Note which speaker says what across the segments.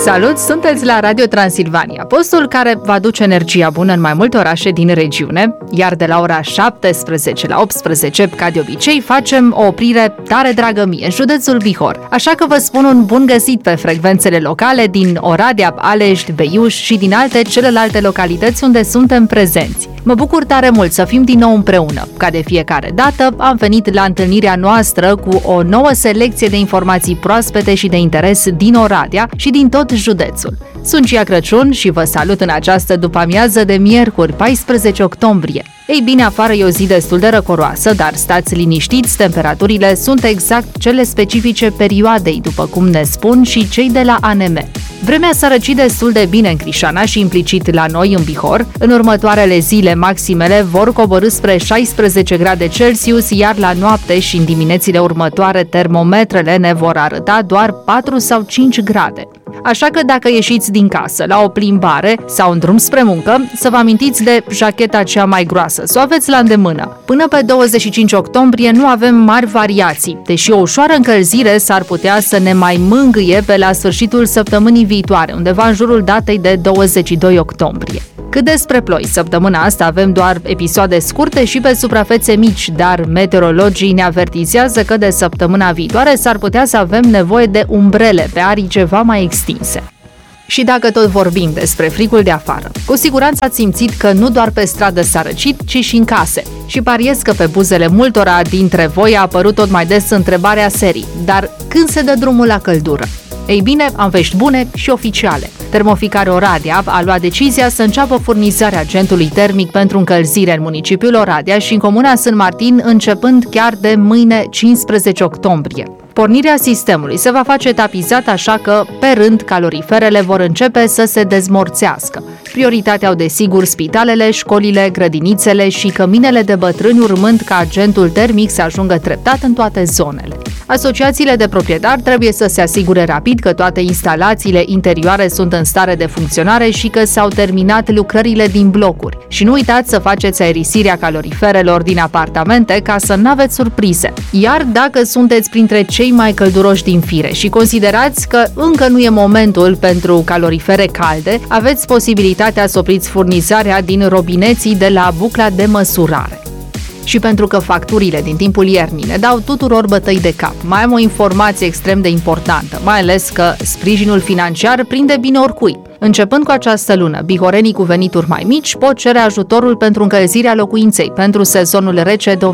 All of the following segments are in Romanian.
Speaker 1: Salut, sunteți la Radio Transilvania, postul care va duce energia bună în mai multe orașe din regiune, iar de la ora 17 la 18, ca de obicei, facem o oprire tare dragă mie în județul Bihor. Așa că vă spun un bun găsit pe frecvențele locale din Oradea, Alești, Beiuș și din celelalte localități unde suntem prezenți. Mă bucur tare mult să fim din nou împreună. Ca de fiecare dată, am venit la întâlnirea noastră cu o nouă selecție de informații proaspete și de interes din Oradea și din tot județul. Sunt Cia Crăciun și vă salut în această după-amiază de miercuri, 14 octombrie. Ei bine, afară e o zi destul de răcoroasă, dar stați liniștiți, temperaturile sunt exact cele specifice perioadei, după cum ne spun și cei de la ANM. Vremea s-a răcit destul de bine în Crișana și implicit la noi în Bihor. În următoarele zile, maximele vor coborî spre 16 grade Celsius, iar la noapte și în diminețile următoare termometrele ne vor arăta doar 4 sau 5 grade. Așa că dacă ieșiți din casă la o plimbare sau în drum spre muncă, să vă amintiți de jacheta cea mai groasă, să o aveți la îndemână. Până pe 25 octombrie nu avem mari variații, deși o ușoară încălzire s-ar putea să ne mai mângâie pe la sfârșitul săptămânii viitoare, undeva în jurul datei de 22 octombrie. Cât despre ploi, săptămâna asta avem doar episoade scurte și pe suprafețe mici, dar meteorologii ne avertizează că de săptămâna viitoare s-ar putea să avem nevoie de umbrele pe arii ceva mai extinse. Și dacă tot vorbim despre frigul de afară, cu siguranță ați simțit că nu doar pe stradă s-a răcit, ci și în case. Și pariez că pe buzele multora dintre voi a apărut tot mai des întrebarea serii: dar când se dă drumul la căldură? Ei bine, am vești bune și oficiale. Termoficare Oradea a luat decizia să înceapă furnizarea agentului termic pentru încălzire în municipiul Oradea și în comuna Sânt Martin, începând chiar de mâine 15 octombrie. Pornirea sistemului se va face etapizat, așa că, pe rând, caloriferele vor începe să se dezmorțească. Prioritatea au desigur spitalele, școlile, grădinițele și căminele de bătrâni, urmând ca agentul termic să ajungă treptat în toate zonele. Asociațiile de proprietari trebuie să se asigure rapid că toate instalațiile interioare sunt în stare de funcționare și că s-au terminat lucrările din blocuri. Și nu uitați să faceți aerisirea caloriferelor din apartamente ca să nu aveți surprize. Iar dacă sunteți printre cei mai călduroși din fire și considerați că încă nu e momentul pentru calorifere calde, aveți posibilitatea să opriți furnizarea din robineții de la bucla de măsurare. Și pentru că facturile din timpul iernii ne dau tuturor bătăi de cap, mai am o informație extrem de importantă, mai ales că sprijinul financiar prinde bine oricui. Începând cu această lună, bihorenii cu venituri mai mici pot cere ajutorul pentru încălzirea locuinței pentru sezonul rece 2026-2027,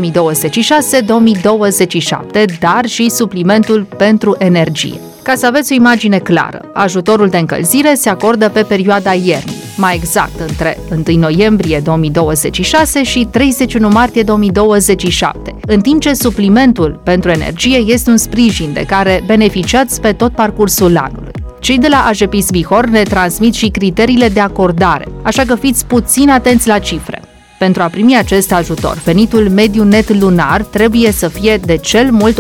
Speaker 1: dar și suplimentul pentru energie. Ca să aveți o imagine clară, ajutorul de încălzire se acordă pe perioada iernii, mai exact între 1 noiembrie 2026 și 31 martie 2027, în timp ce suplimentul pentru energie este un sprijin de care beneficiați pe tot parcursul anului. Cei de la AJPIS Bihor ne transmit și criteriile de acordare, așa că fiți puțin atenți la cifre. Pentru a primi acest ajutor, venitul mediu net lunar trebuie să fie de cel mult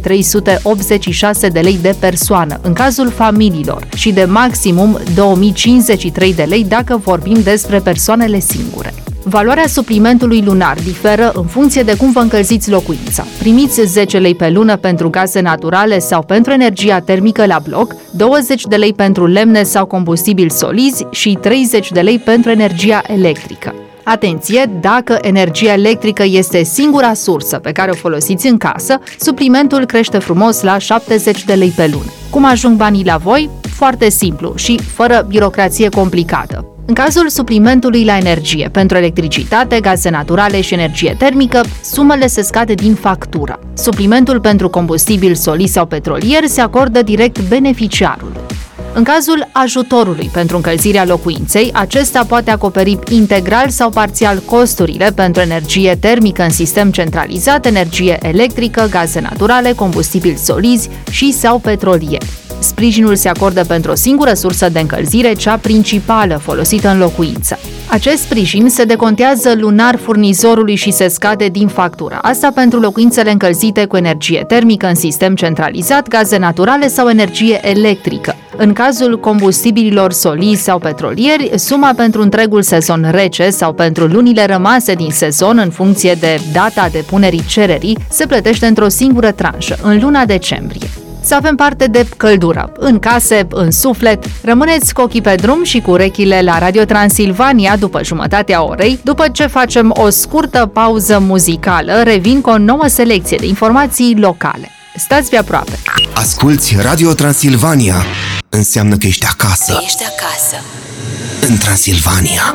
Speaker 1: 1386 de lei de persoană, în cazul familiilor, și de maximum 2053 de lei dacă vorbim despre persoanele singure. Valoarea suplimentului lunar diferă în funcție de cum vă încălziți locuința. Primiți 10 lei pe lună pentru gaze naturale sau pentru energia termică la bloc, 20 de lei pentru lemne sau combustibili solizi și 30 de lei pentru energia electrică. Atenție, dacă energia electrică este singura sursă pe care o folosiți în casă, suplimentul crește frumos la 70 de lei pe lună. Cum ajung banii la voi? Foarte simplu și fără birocrație complicată. În cazul suplimentului la energie pentru electricitate, gaze naturale și energie termică, sumele se scad din factură. Suplimentul pentru combustibil solid sau petrolier se acordă direct beneficiarului. În cazul ajutorului pentru încălzirea locuinței, acesta poate acoperi integral sau parțial costurile pentru energie termică în sistem centralizat, energie electrică, gaze naturale, combustibili solizi și sau petrolieri. Sprijinul se acordă pentru o singură sursă de încălzire, cea principală folosită în locuință. Acest sprijin se decontează lunar furnizorului și se scade din factură. Asta pentru locuințele încălzite cu energie termică în sistem centralizat, gaze naturale sau energie electrică. În cazul combustibililor solizi sau petrolieri, suma pentru întregul sezon rece sau pentru lunile rămase din sezon în funcție de data depunerii cererii se plătește într-o singură tranșă, în luna decembrie. să avem parte de căldură, în case, în suflet. Rămâneți cu ochii pe drum și cu urechile la Radio Transilvania după jumătatea orei. După ce facem o scurtă pauză muzicală, revin cu o nouă selecție de informații locale. Stați pe aproape!
Speaker 2: Asculți Radio Transilvania. Înseamnă că ești acasă.
Speaker 3: Ești acasă.
Speaker 2: În Transilvania.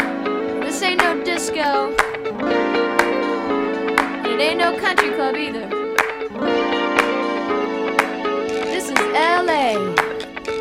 Speaker 4: This ain't no disco. It ain't no country club either.